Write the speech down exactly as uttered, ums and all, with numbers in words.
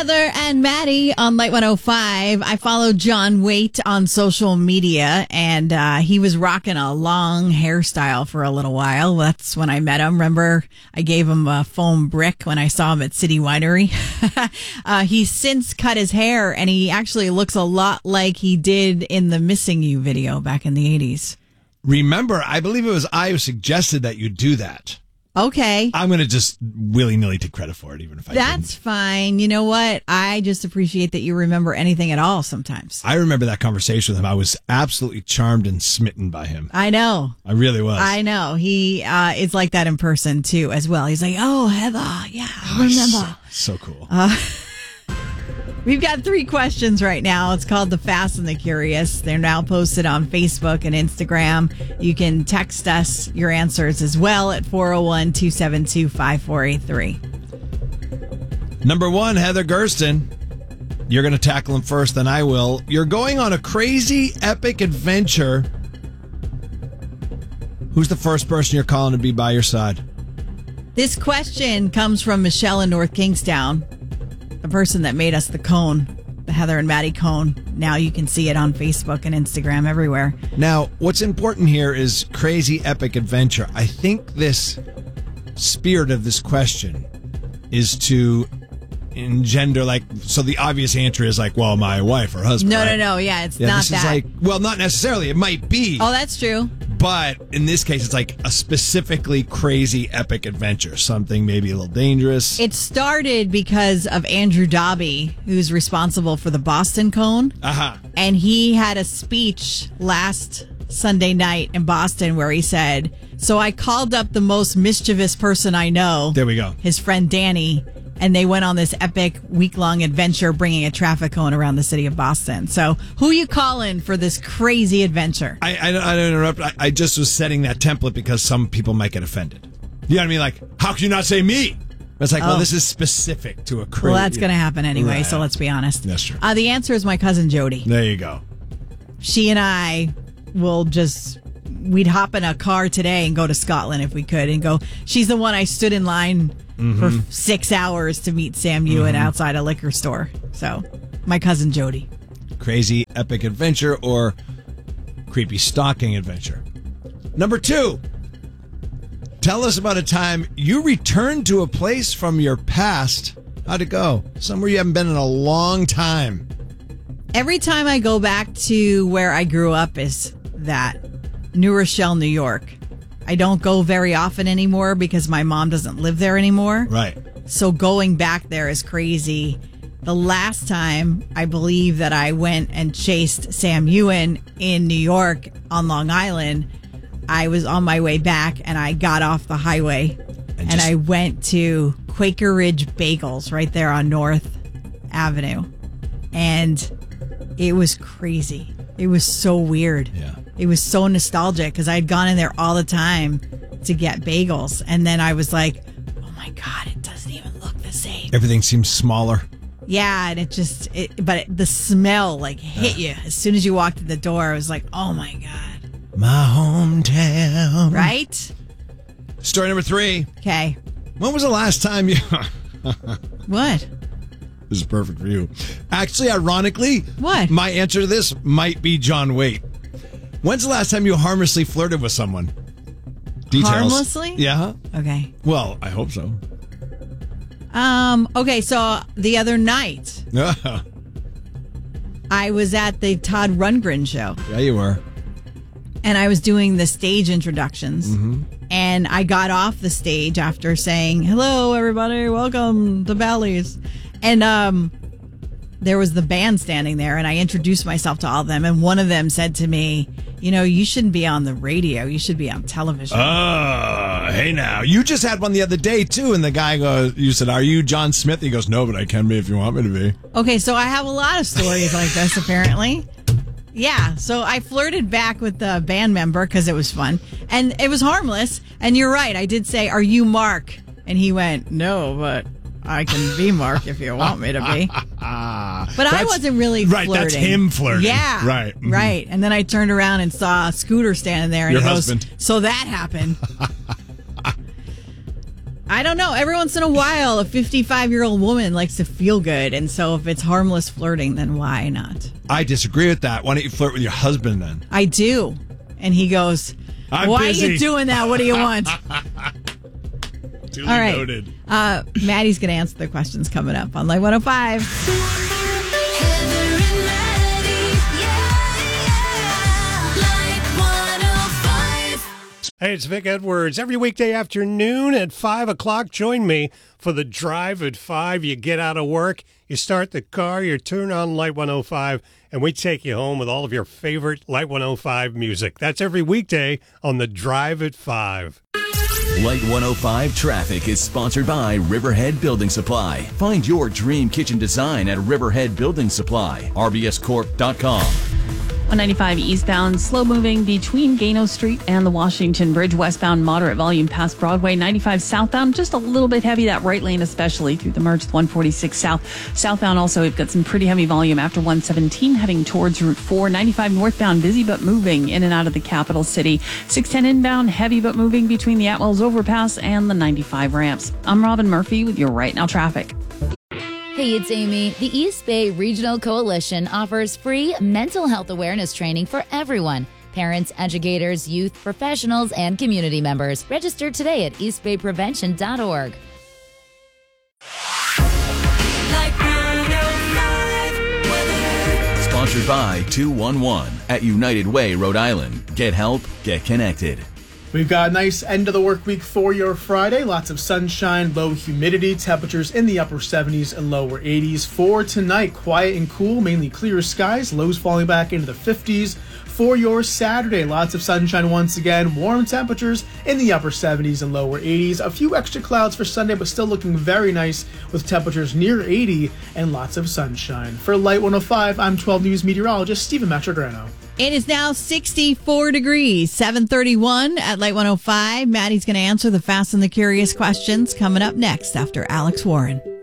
Heather and Maddie on Light one oh five. I followed John Waite on social media, and uh, he was rocking a long hairstyle for a little while. That's when I met him. Remember, I gave him a foam brick when I saw him at City Winery. uh, he's since cut his hair, and he actually looks a lot like he did in the Missing You video back in the eighties. Remember, I believe it was I who suggested that you do that. Okay. I'm going to just willy-nilly take credit for it, even if I That's didn't. fine. You know what? I just appreciate that you remember anything at all sometimes. I remember that conversation with him. I was absolutely charmed and smitten by him. I know. I really was. I know. He uh, is like that in person, too, as well. He's like, oh, Heather. Yeah, I remember. So, so cool. Uh, we've got three questions right now. It's called The Fast and the Curious. They're now posted on Facebook and Instagram. You can text us your answers as well at four oh one, two seven two, five four eight three. Number one, Heather Gersten. You're going to tackle him first, then I will. You're going on a crazy, epic adventure. Who's the first person you're calling to be by your side? This question comes from Michelle in North Kingstown, the person that made us the cone, the Heather and Maddie cone. Now you can see it on Facebook and Instagram everywhere. Now, what's important here is crazy, epic adventure. I think this spirit of this question is to engender, like, so the obvious answer is like, well, my wife or husband. No, right? no, no. Yeah, it's yeah, not this that. Is like, well, not necessarily. It might be. Oh, that's true. But in this case, it's like a specifically crazy, epic adventure. Something maybe a little dangerous. It started because of Andrew Dobby, who's responsible for the Boston Cone. Uh-huh. And he had a speech last Sunday night in Boston where he said, so I called up the most mischievous person I know. There we go. His friend Danny. And they went on this epic week-long adventure bringing a traffic cone around the city of Boston. So who you calling for this crazy adventure? I, I, I don't interrupt. I, I just was setting that template because some people might get offended. You know what I mean? Like, how can you not say me? It's like, oh. well, this is specific to a crazy. Well, that's going to happen anyway, right. So let's be honest. That's true. Uh, the answer is my cousin Jody. There you go. She and I will just... We'd hop in a car today and go to Scotland if we could and go. She's the one I stood in line mm-hmm. for six hours to meet Sam Ewan mm-hmm. outside a liquor store. So, my cousin Jody. Crazy epic adventure or creepy stalking adventure. Number two, tell us about a time you returned to a place from your past. How'd it go? Somewhere you haven't been in a long time. Every time I go back to where I grew up is that. New Rochelle, New York. I don't go very often anymore because my mom doesn't live there anymore. Right. So going back there is crazy. The last time I believe that I went and chased Sam Ewan in New York on Long Island, I was on my way back and I got off the highway and, and I went to Quaker Ridge Bagels right there on North Avenue. And it was crazy. It was so weird. Yeah. It was so nostalgic because I'd gone in there all the time to get bagels. And then I was like, oh my God, it doesn't even look the same. Everything seems smaller. Yeah, and it just, it, but it, the smell like hit uh. you. As soon as you walked in the door, I was like, oh my God. My hometown. Right? Story number three. Okay. When was the last time you... What? This is perfect for you. Actually, ironically, what? My answer to this might be John Waite. When's the last time you harmlessly flirted with someone? Details. Harmlessly? Yeah. Okay. Well, I hope so. Um. Okay, so the other night, I was at the Todd Rundgren show. Yeah, you were. And I was doing the stage introductions. Mm-hmm. And I got off the stage after saying, hello, everybody, welcome to Bally's. And um, there was the band standing there, and I introduced myself to all of them. And one of them said to me, you know, you shouldn't be on the radio. You should be on television. Oh, hey now. You just had one the other day, too. And the guy goes, you said, are you John Smith? He goes, no, but I can be if you want me to be. Okay, so I have a lot of stories like this, apparently. Yeah, so I flirted back with the band member because it was fun. And it was harmless. And you're right. I did say, are you Mark? And he went, no, but I can be Mark if you want me to be. But that's, I wasn't really flirting. Right, that's him flirting. Yeah. Right. Mm-hmm. Right. And then I turned around and saw Scooter standing there. And Your he husband. goes, so that happened. I don't know. Every once in a while, a fifty-five-year-old woman likes to feel good. And so if it's harmless flirting, then why not? I disagree with that. Why don't you flirt with your husband then? I do. And he goes, I'm why busy. are you doing that? What do you want? Duly All right. noted. Uh, Maddie's going to answer the questions coming up on Light one oh five. Hey, it's Vic Edwards. Every weekday afternoon at five o'clock, join me for the Drive at five. You get out of work, you start the car, you turn on Light one oh five, and we take you home with all of your favorite Light one oh five music. That's every weekday on the Drive at five. Light one oh five Traffic is sponsored by Riverhead Building Supply. Find your dream kitchen design at Riverhead Building Supply, R B S corp dot com. one ninety-five eastbound, slow moving between Gano Street and the Washington Bridge. Westbound, moderate volume past Broadway. ninety-five southbound, just a little bit heavy, that right lane especially through the merge one forty-six south. Southbound also, we've got some pretty heavy volume after one seventeen heading towards Route four. ninety-five northbound, busy but moving in and out of the capital city. six ten inbound, heavy but moving between the Atwells overpass and the ninety-five ramps. I'm Robin Murphy with your Right Now traffic. Hey, it's Amy. The East Bay Regional Coalition offers free mental health awareness training for everyone. Parents, educators, youth, professionals, and community members. Register today at east bay prevention dot org. Sponsored by two one one at United Way, Rhode Island. Get help, get connected. We've got a nice end of the work week for your Friday. Lots of sunshine, low humidity, temperatures in the upper seventies and lower eighties. For tonight, quiet and cool, mainly clear skies, lows falling back into the fifties. For your Saturday, lots of sunshine once again, warm temperatures in the upper seventies and lower eighties. A few extra clouds for Sunday, but still looking very nice with temperatures near eighty and lots of sunshine. For Light one oh five, I'm twelve News meteorologist Stephen Matrograno. It is now sixty-four degrees, seven thirty-one at Light one oh five. Maddie's going to answer the Fast and the Curious questions coming up next after Alex Warren.